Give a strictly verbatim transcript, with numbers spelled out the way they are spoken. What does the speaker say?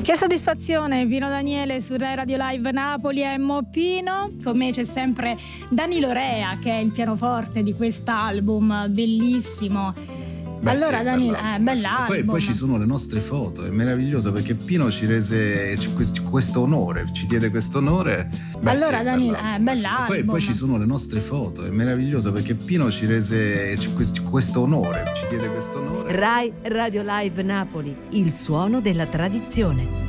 Che soddisfazione, Pino Daniele su Rai Radio Live Napoli e Pino. Con me c'è sempre Danilo Rea, che è il pianoforte di quest'album bellissimo. Beh, allora sì, Danilo, bella, eh, bell'album. Poi, poi ci sono le nostre foto, è meraviglioso perché Pino ci rese questo, questo onore, ci diede questo onore. Beh, allora sì, Danilo, bella, eh, bell'album. Poi, poi ci sono le nostre foto, è meraviglioso perché Pino ci rese questo, questo onore, ci diede questo onore. Rai Radio Live Napoli, il suono della tradizione.